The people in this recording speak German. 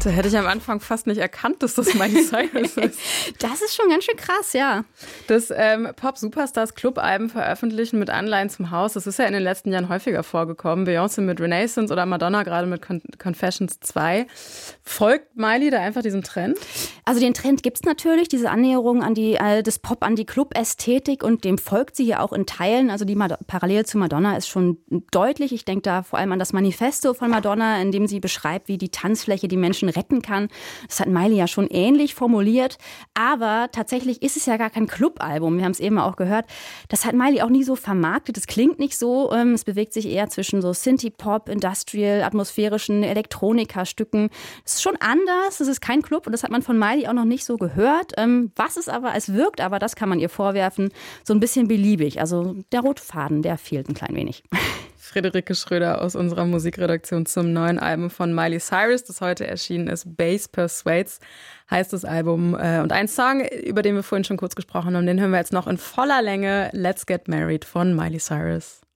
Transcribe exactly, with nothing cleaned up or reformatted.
Da hätte ich am Anfang fast nicht erkannt, dass das Miley Cyrus ist. Das ist schon ganz schön krass, ja. Dass ähm, Pop-Superstars Clubalben veröffentlichen mit Anleihen zum Haus, das ist ja in den letzten Jahren häufiger vorgekommen. Beyoncé mit Renaissance oder Madonna gerade mit Con- Confessions zwei. Folgt Miley da einfach diesem Trend? Also den Trend gibt es natürlich, diese Annäherung an die, äh, des Pop an die Club-Ästhetik, und dem folgt sie ja auch in Teilen. Also die Mad- Parallele zu Madonna ist schon deutlich. Ich denke da vor allem an das Manifesto von Madonna, in dem sie beschreibt, wie die Tanzfläche die Menschen retten kann. Das hat Miley ja schon ähnlich formuliert. Aber tatsächlich ist es ja gar kein Clubalbum. Wir haben es eben auch gehört. Das hat Miley auch nie so vermarktet. Es klingt nicht so. Es bewegt sich eher zwischen so Synthie-Pop, Industrial, atmosphärischen Elektronika-Stücken. Es ist schon anders. Es ist kein Club, und das hat man von Miley auch noch nicht so gehört. Was es aber, es wirkt aber, das kann man ihr vorwerfen, so ein bisschen beliebig. Also der rote Faden, der fehlt ein klein wenig. Friederike Schröder aus unserer Musikredaktion zum neuen Album von Miley Cyrus, das heute erschienen ist. Bass Persuades heißt das Album. Und ein Song, über den wir vorhin schon kurz gesprochen haben, den hören wir jetzt noch in voller Länge. Let's Get Married von Miley Cyrus.